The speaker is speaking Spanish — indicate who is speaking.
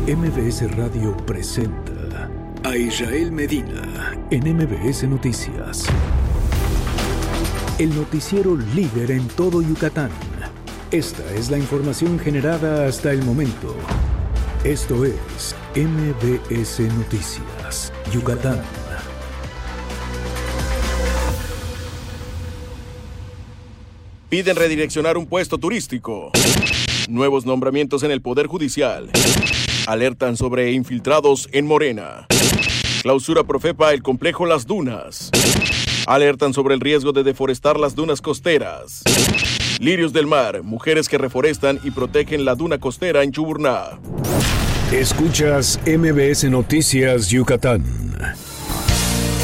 Speaker 1: MBS Radio presenta a Israel Medina en MBS Noticias. El noticiero líder en todo Yucatán. Esta es la información generada hasta el momento. Esto es MBS Noticias, Yucatán.
Speaker 2: Piden redireccionar un puesto turístico. Nuevos nombramientos en el Poder Judicial. Alertan sobre infiltrados en Morena. Clausura Profepa el complejo Las Dunas. Alertan sobre el riesgo de deforestar las dunas costeras. Lirios del Mar, mujeres que reforestan y protegen la duna costera en Chuburná.
Speaker 1: Escuchas MBS Noticias Yucatán.